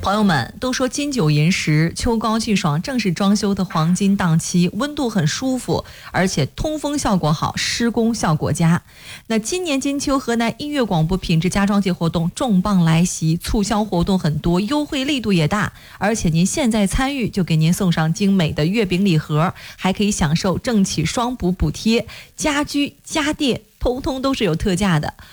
朋友们都说金九银十，秋高气爽正是装修的黄金档期，温度很舒服，而且通风效果好，施工效果佳。那今年金秋河南音乐广播品质家装节活动重磅来袭，促销活动很多，优惠力度也大，而且您现在参与就给您送上精美的月饼礼盒，还可以享受政企双补补贴，家居家电通通都是有特价的。